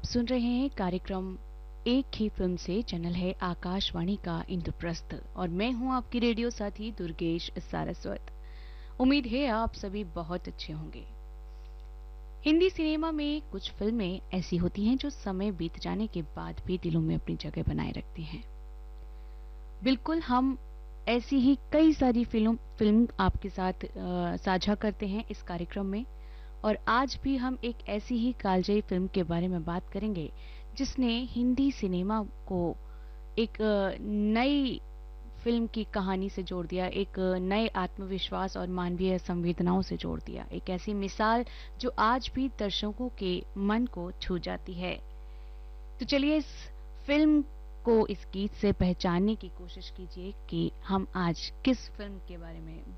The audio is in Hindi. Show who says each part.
Speaker 1: सुन रहे हैं कार्यक्रम एक ही फिल्म से। चैनल है आकाशवाणी का इंद्रप्रस्थ और मैं हूं आपकी रेडियो साथी दुर्गेश सारस्वत। उम्मीद है आप सभी बहुत अच्छे होंगे। हिंदी सिनेमा में कुछ फिल्में ऐसी होती हैं जो समय बीत जाने के बाद भी दिलों में अपनी जगह बनाए रखती हैं। बिल्कुल हम ऐसी ही कई सारी फिल्म आपके साथ साझा करते हैं इस कार्यक्रम में। और आज भी हम एक ऐसी ही कालजयी फिल्म के बारे में बात करेंगे जिसने हिंदी सिनेमा को एक नई फिल्म की कहानी से जोड़ दिया, एक नए आत्मविश्वास और मानवीय संवेदनाओं से जोड़ दिया। एक ऐसी मिसाल जो आज भी दर्शकों के मन को छू जाती है। तो चलिए इस फिल्म को, इस गीत से पहचानने की कोशिश कीजिए कि हम आज किस फिल्म के बारे में